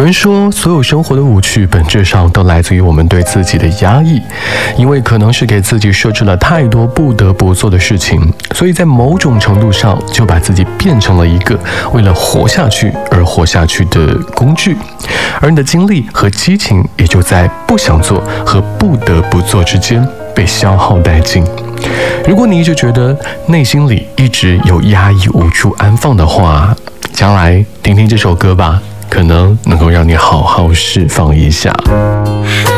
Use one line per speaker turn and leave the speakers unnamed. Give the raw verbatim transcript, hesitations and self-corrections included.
人说，所有生活的无趣本质上都来自于我们对自己的压抑，因为可能是给自己设置了太多不得不做的事情，所以在某种程度上就把自己变成了一个为了活下去而活下去的工具，而你的精力和激情也就在不想做和不得不做之间被消耗殆尽。如果你一直觉得内心里一直有压抑无处安放的话，将来听听这首歌吧，可能能够让你好好释放一下。